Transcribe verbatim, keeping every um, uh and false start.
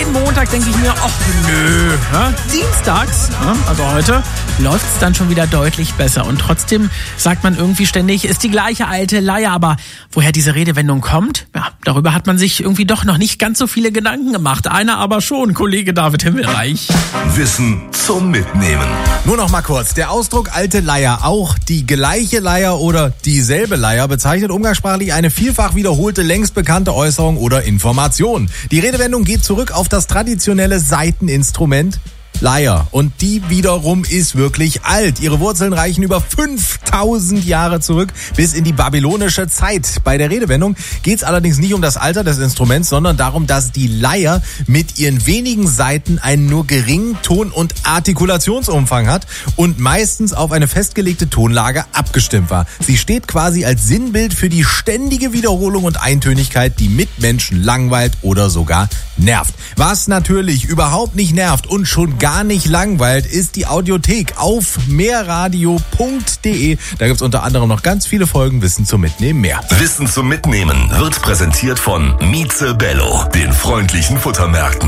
jeden Montag denke ich mir, ach nö, ja, dienstags, ja, also heute, läuft es dann schon wieder deutlich besser. Und trotzdem sagt man irgendwie ständig, ist die gleiche alte Leier. Aber woher diese Redewendung kommt, ja, darüber hat man sich irgendwie doch noch nicht ganz so viele Gedanken gemacht. Einer aber schon, Kollege David Himmelreich. Wissen zum Mitnehmen. Nur noch mal kurz, der Ausdruck alte Leier, auch die gleiche Leier oder dieselbe Leier, bezeichnet umgangssprachlich eine vielfach wiederholte, längst bekannte Äußerung oder Information. Die Redewendung geht zurück auf das traditionelle Saiteninstrument Leier. Und die wiederum ist wirklich alt. Ihre Wurzeln reichen über fünftausend Jahre zurück bis in die babylonische Zeit. Bei der Redewendung geht es allerdings nicht um das Alter des Instruments, sondern darum, dass die Leier mit ihren wenigen Saiten einen nur geringen Ton- und Artikulationsumfang hat und meistens auf eine festgelegte Tonlage abgestimmt war. Sie steht quasi als Sinnbild für die ständige Wiederholung und Eintönigkeit, die Mitmenschen langweilt oder sogar nervt. Was natürlich überhaupt nicht nervt und schon gar nicht langweilt, ist die Audiothek auf mehrradio punkt de. Da gibt's unter anderem noch ganz viele Folgen Wissen zum Mitnehmen mehr. Wissen zum Mitnehmen wird präsentiert von Mieze Bello, den freundlichen Futtermärkten.